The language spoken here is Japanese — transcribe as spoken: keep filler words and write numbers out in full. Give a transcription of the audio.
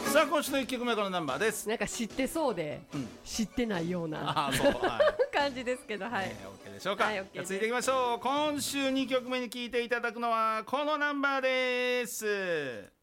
さあ今週のいっきょくめこのナンバーです。 なんか知ってそうで、うん、知ってないようなあそう、はい、 感じですけど、はい、 ね、OK でしょうか、 はい、OK、 じゃあ続いていきましょう。今週にきょくめに聴いていただくのはこのナンバーです。